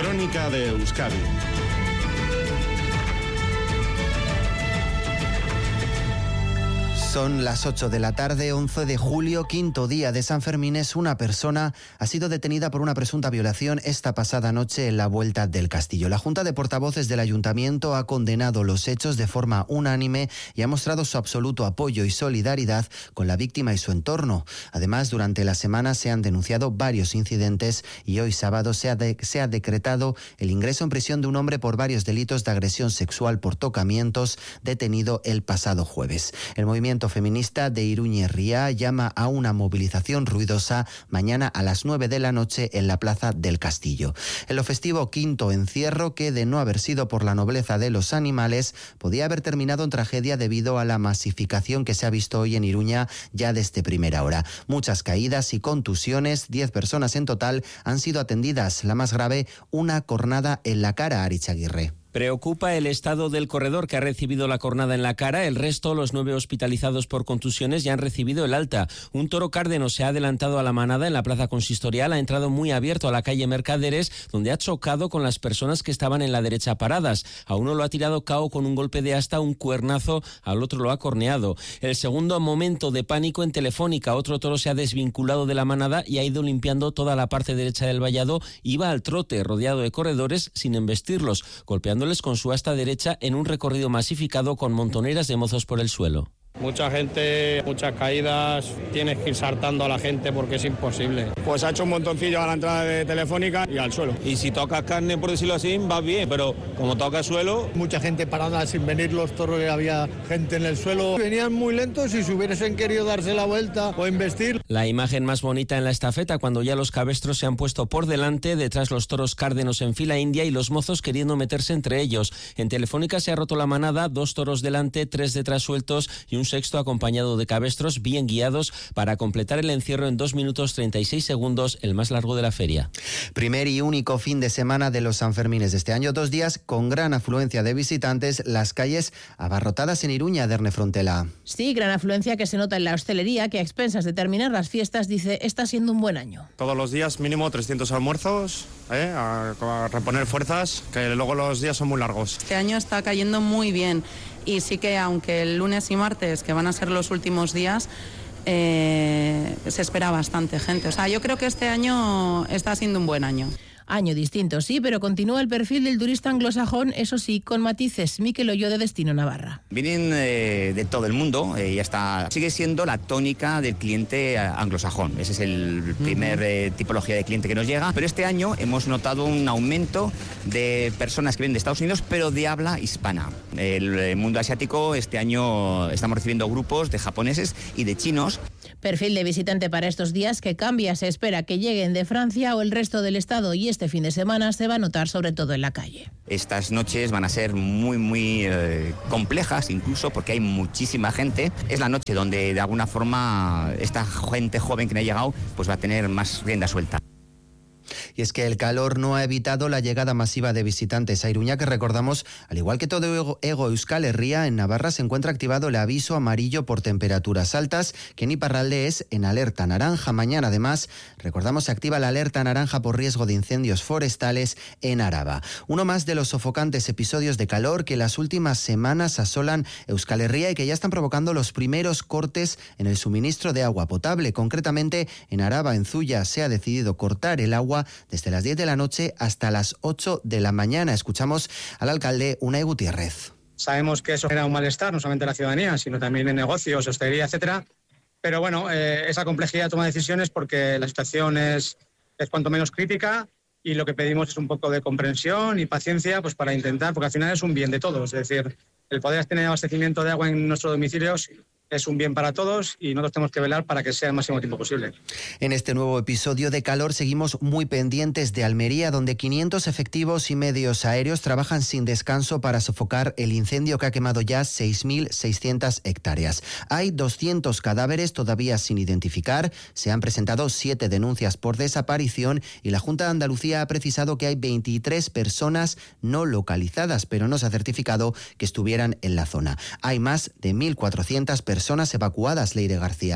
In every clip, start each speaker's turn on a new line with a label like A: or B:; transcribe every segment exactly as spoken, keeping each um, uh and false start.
A: Crónica de Euskadi.
B: Son las ocho de la tarde, once de julio, quinto día de San Fermines. Una persona ha sido detenida por una presunta violación esta pasada noche en la Vuelta del Castillo. La Junta de Portavoces del Ayuntamiento ha condenado los hechos de forma unánime y ha mostrado su absoluto apoyo y solidaridad con la víctima y su entorno. Además, durante la semana se han denunciado varios incidentes y hoy sábado se ha, de, se ha decretado el ingreso en prisión de un hombre por varios delitos de agresión sexual por tocamientos, detenido el pasado jueves. El movimiento feminista de Iruñerría llama a una movilización ruidosa mañana a las nueve de la noche en la Plaza del Castillo. En lo festivo, quinto encierro que, de no haber sido por la nobleza de los animales, podía haber terminado en tragedia debido a la masificación que se ha visto hoy en Iruña ya desde primera hora. Muchas caídas y contusiones, diez personas en total han sido atendidas. La más grave, una cornada en la cara, Arichaguirre.
C: Preocupa el estado del corredor, que ha recibido la cornada en la cara. El resto, los nueve hospitalizados por contusiones, ya han recibido el alta. Un toro cárdeno se ha adelantado a la manada en la plaza consistorial, ha entrado muy abierto a la calle Mercaderes, donde ha chocado con las personas que estaban en la derecha paradas. A uno lo ha tirado cao con un golpe de asta, un cuernazo, al otro lo ha corneado. El segundo momento de pánico en Telefónica, otro toro se ha desvinculado de la manada y ha ido limpiando toda la parte derecha del vallado. Iba al trote, rodeado de corredores, sin embestirlos, golpeando con su asta derecha en un recorrido masificado con montoneras de mozos por el suelo.
D: Mucha gente, muchas caídas, tienes que ir saltando a la gente porque es imposible. Pues ha hecho un montoncillo a la entrada de Telefónica y al suelo.
E: Y si tocas carne, por decirlo así, va bien, pero como toca suelo...
F: Mucha gente parada sin venir los toros, había gente en el suelo. Venían muy lentos y si hubiesen querido darse la vuelta o investir.
C: La imagen más bonita en la estafeta, cuando ya los cabestros se han puesto por delante, detrás los toros cárdenos en fila india y los mozos queriendo meterse entre ellos. En Telefónica se ha roto la manada, dos toros delante, tres detrás sueltos y un sexto acompañado de cabestros bien guiados para completar el encierro en dos minutos treinta y seis segundos, el más largo de la feria.
B: Primer y único fin de semana de los Sanfermines de este año, dos días con gran afluencia de visitantes, las calles abarrotadas en Iruña, Derne Frontela.
G: Sí, gran afluencia que se nota en la hostelería, que a expensas de terminar las fiestas dice está siendo un buen año.
D: Todos los días mínimo trescientos almuerzos, ¿eh? a, a reponer fuerzas, que luego los días son muy largos.
H: Este año está cayendo muy bien. Y sí que aunque el lunes y martes, que van a ser los últimos días, eh, se espera bastante gente. O sea, yo creo que este año está siendo un buen año.
G: Año distinto, sí, pero continúa el perfil del turista anglosajón, eso sí, con matices. Miquel Olló, de Destino Navarra.
I: Vienen eh, de todo el mundo, eh, ya está. Sigue siendo la tónica del cliente anglosajón. Ese es el primer eh, tipología de cliente que nos llega. Pero este año hemos notado un aumento de personas que vienen de Estados Unidos, pero de habla hispana. El, el mundo asiático, este año estamos recibiendo grupos de japoneses y de chinos.
G: Perfil de visitante para estos días que cambia. Se espera que lleguen de Francia o el resto del estado y este fin de semana se va a notar sobre todo en la calle.
I: Estas noches van a ser muy, muy eh, complejas, incluso porque hay muchísima gente. Es la noche donde de alguna forma esta gente joven que no ha llegado pues va a tener más rienda suelta.
B: Y es que el calor no ha evitado la llegada masiva de visitantes a Iruña, que recordamos, al igual que todo Ego, Ego Euskal Herria, en Navarra se encuentra activado el aviso amarillo por temperaturas altas, que en Iparralde es en alerta naranja. Mañana, además, recordamos, se activa la alerta naranja por riesgo de incendios forestales en Araba. Uno más de los sofocantes episodios de calor que las últimas semanas asolan Euskal Herria y que ya están provocando los primeros cortes en el suministro de agua potable. Concretamente, en Araba, en Zuya, se ha decidido cortar el agua desde las diez de la noche hasta las ocho de la mañana. Escuchamos al alcalde Unai Gutiérrez.
J: Sabemos que eso genera un malestar, no solamente en la ciudadanía, sino también en negocios, hostelería, etcétera. Pero bueno, eh, esa complejidad toma decisiones porque la situación es, es cuanto menos crítica y lo que pedimos es un poco de comprensión y paciencia pues para intentar, porque al final es un bien de todos. Es decir, el poder tener abastecimiento de agua en nuestros domicilios es un bien para todos y nosotros tenemos que velar para que sea el máximo tiempo posible.
B: En este nuevo episodio de calor seguimos muy pendientes de Almería, donde quinientos efectivos y medios aéreos trabajan sin descanso para sofocar el incendio que ha quemado ya seis mil seiscientas hectáreas. Hay doscientos cadáveres todavía sin identificar, se han presentado siete denuncias por desaparición y la Junta de Andalucía ha precisado que hay veintitrés personas no localizadas, pero no se ha certificado que estuvieran en la zona. Hay más de mil cuatrocientas personas evacuadas, Leire García.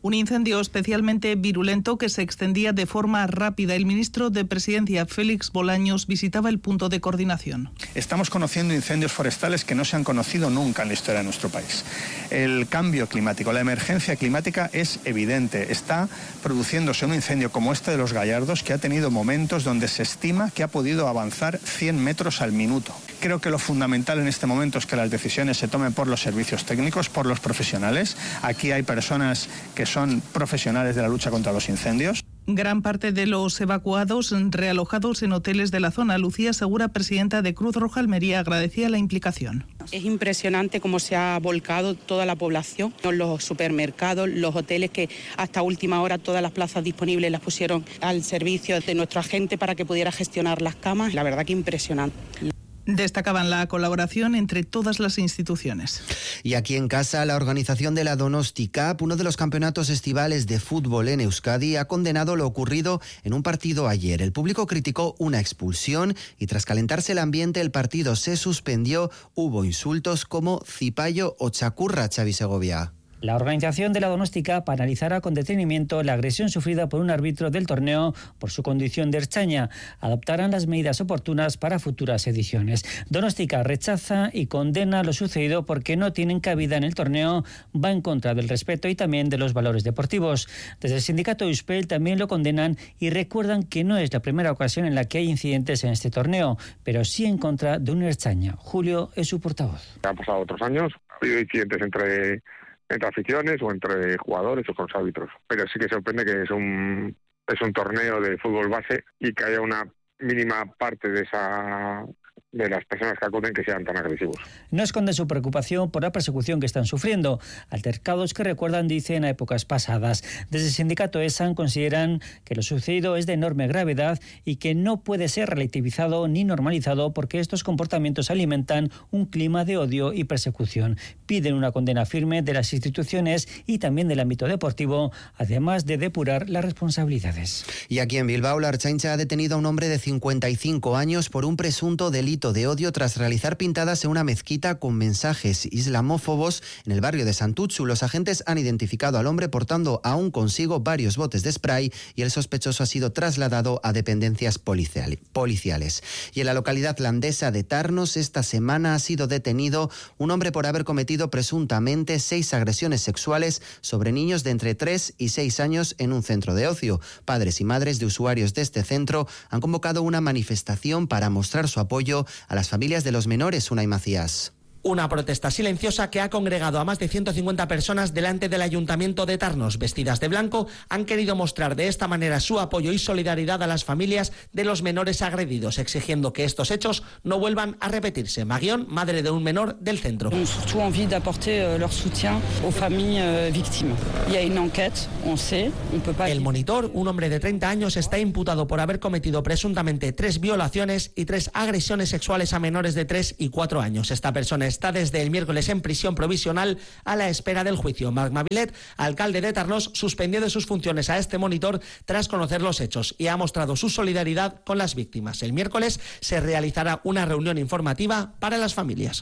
A: Un incendio especialmente virulento que se extendía de forma rápida. El ministro de Presidencia, Félix Bolaños, visitaba el punto de coordinación.
K: Estamos conociendo incendios forestales que no se han conocido nunca en la historia de nuestro país. El cambio climático, la emergencia climática es evidente. Está produciéndose un incendio como este de los Gallardos, que ha tenido momentos donde se estima que ha podido avanzar cien metros al minuto. Creo que lo fundamental en este momento es que las decisiones se tomen por los servicios técnicos, por los profesionales. Aquí hay personas que son profesionales de la lucha contra los incendios.
A: Gran parte de los evacuados realojados en hoteles de la zona. Lucía Segura, presidenta de Cruz Roja Almería, agradecía la implicación.
L: Es impresionante cómo se ha volcado toda la población, los supermercados, los hoteles, que hasta última hora todas las plazas disponibles las pusieron al servicio de nuestro agente para que pudiera gestionar las camas. La verdad que impresionante.
A: Destacaban la colaboración entre todas las instituciones.
B: Y aquí en casa, la organización de la Donosti Cup, uno de los campeonatos estivales de fútbol en Euskadi, ha condenado lo ocurrido en un partido ayer. El público criticó una expulsión y tras calentarse el ambiente el partido se suspendió. Hubo insultos como cipayo o chacurra, Xavi Segovia.
M: La organización de la Donosti Cup analizará con detenimiento la agresión sufrida por un árbitro del torneo por su condición de ertzaina. Adoptarán las medidas oportunas para futuras ediciones. Donosti Cup rechaza y condena lo sucedido porque no tienen cabida en el torneo, va en contra del respeto y también de los valores deportivos. Desde el sindicato Euspel también lo condenan y recuerdan que no es la primera ocasión en la que hay incidentes en este torneo, pero sí en contra de un ertzaina. Julio es su portavoz.
N: Han pasado otros años, ha habido incidentes entre... entre aficiones o entre jugadores o con los árbitros. Pero sí que sorprende que es un es un torneo de fútbol base y que haya una mínima parte de esa de las personas que acuden que sean tan agresivos.
M: No esconden su preocupación por la persecución que están sufriendo. Altercados que recuerdan, dicen, a épocas pasadas. Desde el sindicato ESAN consideran que lo sucedido es de enorme gravedad y que no puede ser relativizado ni normalizado porque estos comportamientos alimentan un clima de odio y persecución. Piden una condena firme de las instituciones y también del ámbito deportivo, además de depurar las responsabilidades.
B: Y aquí en Bilbao, la Ertzaintza ha detenido a un hombre de cincuenta y cinco años por un presunto delito de odio tras realizar pintadas en una mezquita con mensajes islamófobos en el barrio de Santutxu. Los agentes han identificado al hombre portando aún consigo varios botes de spray y el sospechoso ha sido trasladado a dependencias policiales. Y en la localidad landesa de Tarnos, esta semana ha sido detenido un hombre por haber cometido presuntamente seis agresiones sexuales sobre niños de entre tres y seis años en un centro de ocio. Padres y madres de usuarios de este centro han convocado una manifestación para mostrar su apoyo a las familias de los menores. Unai Macías.
O: Una protesta silenciosa que ha congregado a más de ciento cincuenta personas delante del Ayuntamiento de Tarnos. Vestidas de blanco, han querido mostrar de esta manera su apoyo y solidaridad a las familias de los menores agredidos, exigiendo que estos hechos no vuelvan a repetirse. Magión, madre de un menor del centro.
P: Surtout envie d'apporter leur soutien aux familles victimes. Il y a une enquête, on sait, on peut pas...
O: El monitor, un hombre de treinta años, está imputado por haber cometido presuntamente tres violaciones y tres agresiones sexuales a menores de tres y cuatro años. Esta persona está desde el miércoles en prisión provisional a la espera del juicio. Marc Mavilet, alcalde de Tarnos, suspendió de sus funciones a este monitor tras conocer los hechos y ha mostrado su solidaridad con las víctimas. El miércoles se realizará una reunión informativa para las familias.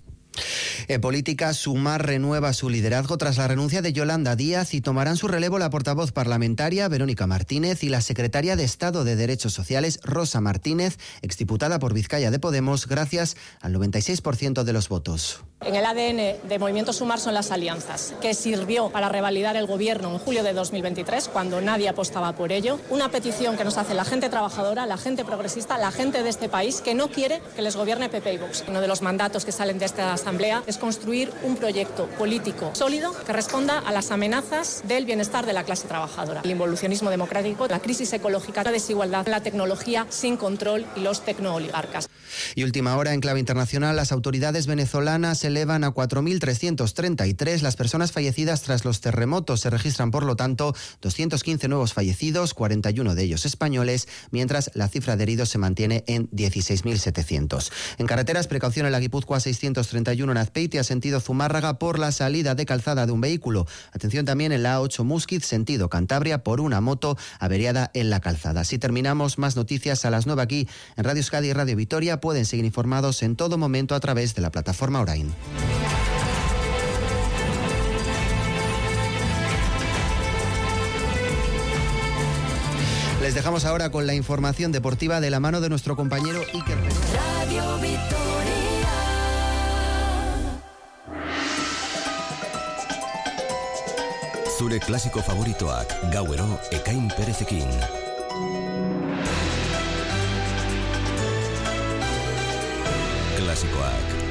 B: En política, Sumar renueva su liderazgo tras la renuncia de Yolanda Díaz y tomarán su relevo la portavoz parlamentaria Verónica Martínez y la secretaria de Estado de Derechos Sociales Rosa Martínez, exdiputada por Vizcaya de Podemos, gracias al noventa y seis por ciento de los votos.
Q: En el A D N de Movimiento Sumar son las alianzas, que sirvió para revalidar el gobierno en julio de dos mil veintitrés, cuando nadie apostaba por ello. Una petición que nos hace la gente trabajadora, la gente progresista, la gente de este país, que no quiere que les gobierne P P y Vox. Uno de los mandatos que salen de esta asamblea es construir un proyecto político sólido que responda a las amenazas del bienestar de la clase trabajadora. El involucionismo democrático, la crisis ecológica, la desigualdad, la tecnología sin control y los tecnooligarcas.
B: Y última hora, en clave internacional, las autoridades venezolanas elevan a cuatro mil trescientos treinta y tres las personas fallecidas tras los terremotos. Se registran, por lo tanto, doscientos quince nuevos fallecidos, cuarenta y uno de ellos españoles, mientras la cifra de heridos se mantiene en dieciséis mil setecientos. En carreteras, precaución en la Guipúzcoa seiscientos treinta y uno en Azpeitia, sentido Zumárraga, por la salida de calzada de un vehículo. Atención también en la A ocho Musquiz, sentido Cantabria, por una moto averiada en la calzada. Así terminamos. Más noticias a las nueve aquí en Radio Euskadi y Radio Vitoria. Pueden seguir informados en todo momento a través de la plataforma Orain. Les dejamos ahora con la información deportiva de la mano de nuestro compañero Iker Pérez.
R: Radio Vitoria.
S: Zure klasiko favoritoak gauero Ekain Perezekin. Klasikoak.